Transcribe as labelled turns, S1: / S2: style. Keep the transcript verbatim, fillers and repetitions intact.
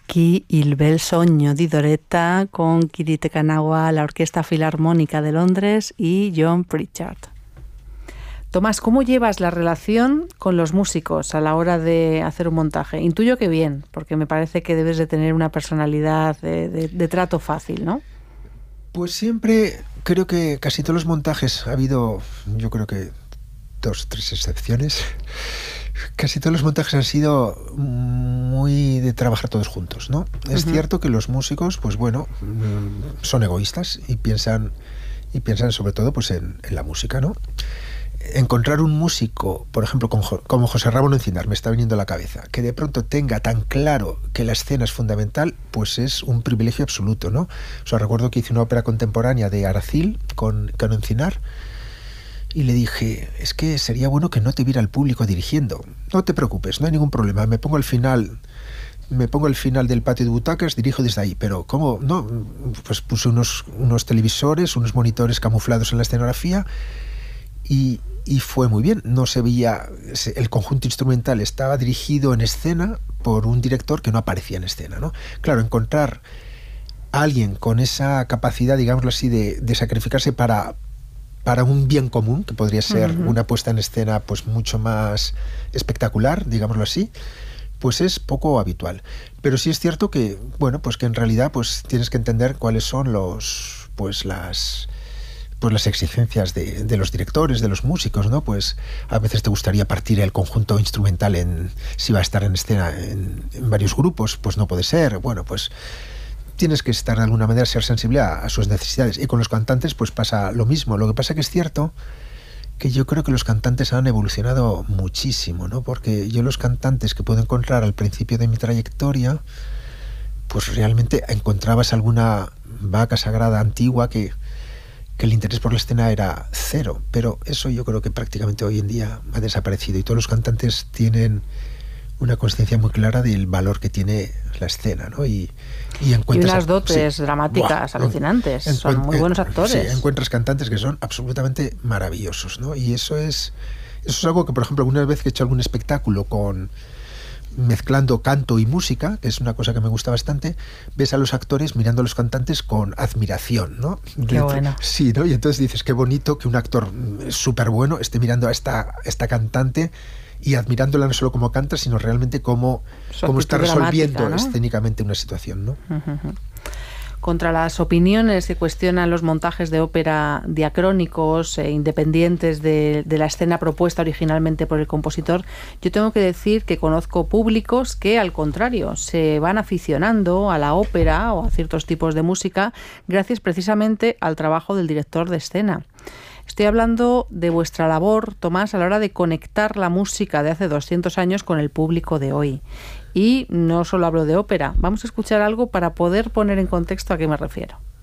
S1: Chi il bel sogno di Doretta con Kiri Te Kanawa, la Orquesta Filarmónica de Londres y John Pritchard. Tomás, ¿cómo llevas la relación con los músicos a la hora de hacer un montaje? Intuyo que bien, porque me parece que debes de tener una personalidad de, de, de trato fácil, ¿no?
S2: Pues siempre, creo que casi todos los montajes, ha habido, yo creo que dos, tres excepciones. Casi todos los montajes han sido muy de trabajar todos juntos, ¿no? Es uh-huh. cierto que los músicos, pues bueno, son egoístas y piensan y piensan sobre todo pues en, en la música, ¿no? Encontrar un músico, por ejemplo, con, como José Ramón Encinar, me está viniendo a la cabeza, que de pronto tenga tan claro que la escena es fundamental, pues es un privilegio absoluto, ¿no? O sea, recuerdo que hice una ópera contemporánea de Aracil con, con Encinar. Y le dije, es que sería bueno que no te viera el público dirigiendo. No te preocupes, no hay ningún problema. Me pongo al final, me pongo al final del patio de butacas, dirijo desde ahí. Pero ¿cómo? No, pues puse unos, unos televisores, unos monitores camuflados en la escenografía y, y fue muy bien. No se veía, el conjunto instrumental estaba dirigido en escena por un director que no aparecía en escena, ¿no? Claro, encontrar a alguien con esa capacidad, digámoslo así, de, de sacrificarse para... para un bien común, que podría ser uh-huh. una puesta en escena pues mucho más espectacular, digámoslo así, pues es poco habitual. Pero sí es cierto que, bueno, pues que en realidad pues tienes que entender cuáles son los pues las pues las exigencias de, de los directores, de los músicos, ¿no? Pues a veces te gustaría partir el conjunto instrumental en, si va a estar en escena en, en varios grupos, pues no puede ser. Bueno, pues tienes que estar de alguna manera, ser sensible a, a sus necesidades. Y con los cantantes pues pasa lo mismo. Lo que pasa que es cierto que yo creo que los cantantes han evolucionado muchísimo, ¿no? Porque yo los cantantes que puedo encontrar al principio de mi trayectoria, pues realmente encontrabas alguna vaca sagrada antigua que, que el interés por la escena era cero. Pero eso yo creo que prácticamente hoy en día ha desaparecido y todos los cantantes tienen una conciencia muy clara del valor que tiene la escena, ¿no? Y, y, encuentras,
S1: y unas dotes sí, dramáticas ¡buah! Alucinantes. Encuent- son muy buenos actores.
S2: Sí, encuentras cantantes que son absolutamente maravillosos, ¿no? Y eso es, eso es algo que, por ejemplo, alguna vez que he hecho algún espectáculo con mezclando canto y música, que es una cosa que me gusta bastante, ves a los actores mirando a los cantantes con admiración, ¿no?
S1: Qué bueno.
S2: Sí, ¿no? Y entonces dices, qué bonito que un actor súper bueno esté mirando a esta, esta cantante y admirándola no solo como canta, sino realmente cómo, cómo está resolviendo, ¿no?, escénicamente una situación, ¿no?
S1: Uh-huh. Contra las opiniones que cuestionan los montajes de ópera diacrónicos e independientes de, de la escena propuesta originalmente por el compositor, yo tengo que decir que conozco públicos que, al contrario, se van aficionando a la ópera o a ciertos tipos de música gracias precisamente al trabajo del director de escena. Estoy hablando de vuestra labor, Tomás, a la hora de conectar la música de hace doscientos años con el público de hoy. Y no solo hablo de ópera, vamos a escuchar algo para poder poner en contexto a qué me refiero.